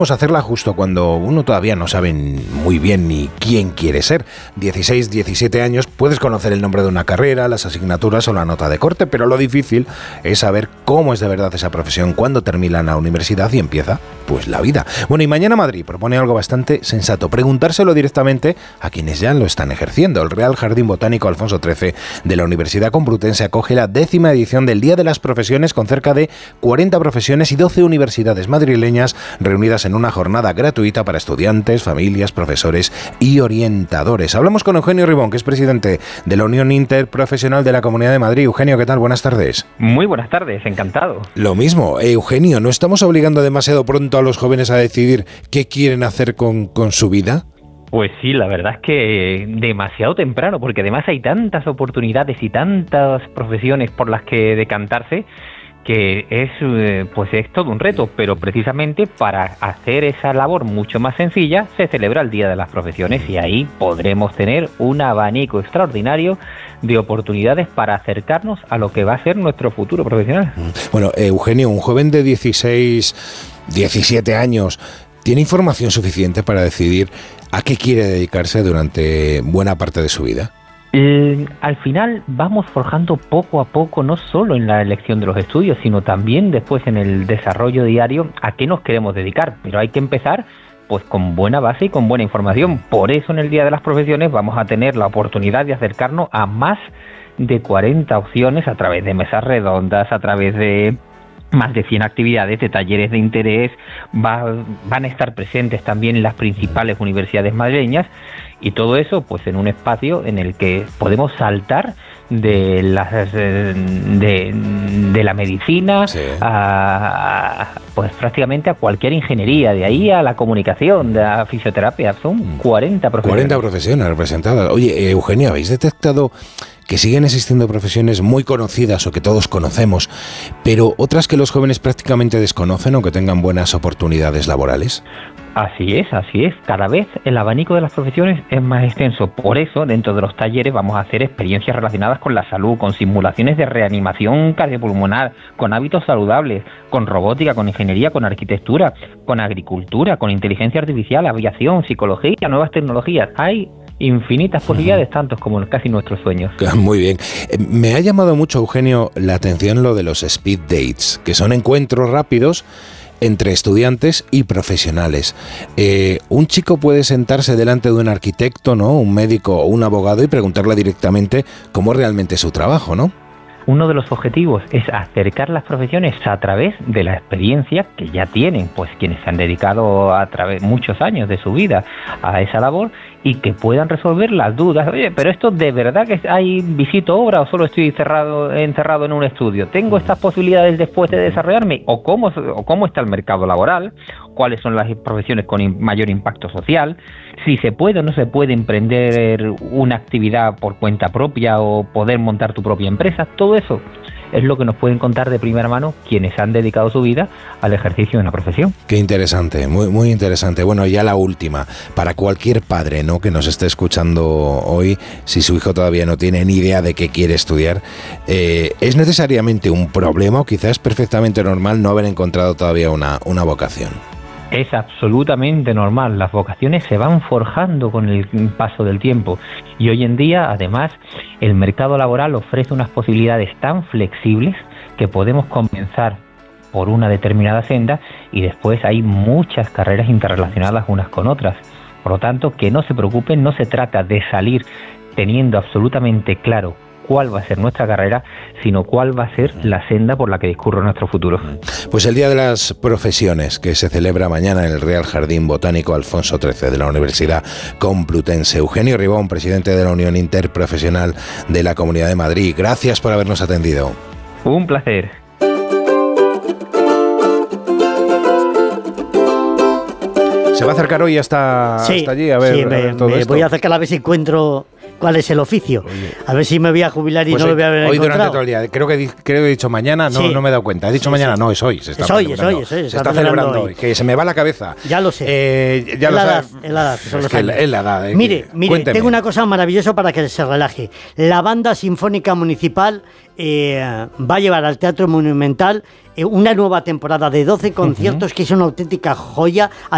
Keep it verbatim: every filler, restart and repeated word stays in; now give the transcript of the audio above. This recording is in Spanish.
Vamos a hacerla justo cuando uno todavía no sabe muy bien ni quién quiere ser. dieciséis, diecisiete años, puedes conocer el nombre de una carrera, las asignaturas o la nota de corte, pero lo difícil es saber cómo es de verdad esa profesión cuando termina la universidad y empieza, pues, la vida. Bueno, y Mañana Madrid propone algo bastante sensato, preguntárselo directamente a quienes ya lo están ejerciendo. El Real Jardín Botánico Alfonso trece de la Universidad Complutense acoge la décima edición del Día de las Profesiones con cerca de cuarenta profesiones y doce universidades madrileñas reunidas en en una jornada gratuita para estudiantes, familias, profesores y orientadores. Hablamos con Eugenio Ribón, que es presidente de la Unión Interprofesional de la Comunidad de Madrid. Eugenio, ¿qué tal? Buenas tardes. Muy buenas tardes, encantado. Lo mismo. Eugenio, ¿no estamos obligando demasiado pronto a los jóvenes a decidir qué quieren hacer con, con su vida? Pues sí, la verdad es que demasiado temprano, porque además hay tantas oportunidades y tantas profesiones por las que decantarse, que es pues es todo un reto, pero precisamente para hacer esa labor mucho más sencilla se celebra el Día de las Profesiones y ahí podremos tener un abanico extraordinario de oportunidades para acercarnos a lo que va a ser nuestro futuro profesional. Bueno, Eugenio, un joven de dieciséis, diecisiete años, ¿tiene información suficiente para decidir a qué quiere dedicarse durante buena parte de su vida? Eh, al final vamos forjando poco a poco, no solo en la elección de los estudios, sino también después en el desarrollo diario a qué nos queremos dedicar, pero hay que empezar pues con buena base y con buena información. Por eso en el Día de las Profesiones vamos a tener la oportunidad de acercarnos a más de cuarenta opciones a través de mesas redondas, a través de más de cien actividades, de talleres de interés. Va, van a estar presentes también las principales universidades madrileñas y todo eso pues en un espacio en el que podemos saltar de las de, de la medicina sí. a, a pues prácticamente a cualquier ingeniería, de ahí a la comunicación, de la fisioterapia. Son cuarenta profesiones. cuarenta profesiones representadas. Oye, Eugenio, ¿habéis detectado que siguen existiendo profesiones muy conocidas o que todos conocemos, pero otras que los jóvenes prácticamente desconocen o que tengan buenas oportunidades laborales? Así es, así es. Cada vez el abanico de las profesiones es más extenso. Por eso, dentro de los talleres vamos a hacer experiencias relacionadas con la salud, con simulaciones de reanimación cardiopulmonar, con hábitos saludables, con robótica, con ingeniería, con arquitectura, con agricultura, con inteligencia artificial, aviación, psicología, nuevas tecnologías. Hay infinitas posibilidades, uh-huh. tantos como casi nuestros sueños. Muy bien. Me ha llamado mucho, Eugenio, la atención lo de los speed dates, que son encuentros rápidos entre estudiantes y profesionales. Eh, un chico puede sentarse delante de un arquitecto, ¿no?, un médico o un abogado y preguntarle directamente cómo es realmente su trabajo, ¿no? Uno de los objetivos es acercar las profesiones a través de la experiencia que ya tienen, pues quienes se han dedicado a través muchos años de su vida a esa labor y que puedan resolver las dudas. Oye, pero esto de verdad que hay visito obra o solo estoy cerrado, encerrado en un estudio. ¿Tengo estas posibilidades después de desarrollarme? ¿O cómo, o cómo está el mercado laboral? ¿Cuáles son las profesiones con mayor impacto social? Si se puede o no se puede emprender una actividad por cuenta propia o poder montar tu propia empresa. Todo eso es lo que nos pueden contar de primera mano quienes han dedicado su vida al ejercicio de una profesión. Qué interesante, muy muy interesante. Bueno, ya la última, para cualquier padre, ¿no?, que nos esté escuchando hoy, si su hijo todavía no tiene ni idea de qué quiere estudiar, eh, ¿es necesariamente un problema o quizás es perfectamente normal no haber encontrado todavía una, una vocación? Es absolutamente normal, las vocaciones se van forjando con el paso del tiempo y hoy en día, además, el mercado laboral ofrece unas posibilidades tan flexibles que podemos comenzar por una determinada senda y después hay muchas carreras interrelacionadas unas con otras. Por lo tanto, que no se preocupen, no se trata de salir teniendo absolutamente claro cuál va a ser nuestra carrera, sino cuál va a ser la senda por la que discurre nuestro futuro. Pues el Día de las Profesiones, que se celebra mañana en el Real Jardín Botánico Alfonso trece de la Universidad Complutense. Eugenio Ribón, presidente de la Unión Interprofesional de la Comunidad de Madrid. Gracias por habernos atendido. Un placer. ¿Se va a acercar hoy hasta, sí, hasta allí? A ver, sí, a ver me, todo me esto. voy a acercar a ver si encuentro cuál es el oficio. Oye. A ver si me voy a jubilar y pues no hoy, lo voy a haber hoy encontrado. durante todo el día. Creo que, creo que he dicho mañana, no, sí. no me he dado cuenta. He dicho sí, mañana, sí. no, es hoy. Se está es hoy, es hoy, es hoy. Se está celebrando hoy. Que se me va la cabeza. Ya lo sé. Eh, ya es, lo la edad, sabes. es la edad, son Es los que años. es la edad. Eh, mire, mire, cuénteme. tengo una cosa maravillosa para que se relaje. La Banda Sinfónica Municipal eh, va a llevar al Teatro Monumental eh, una nueva temporada de doce conciertos uh-huh. que es una auténtica joya.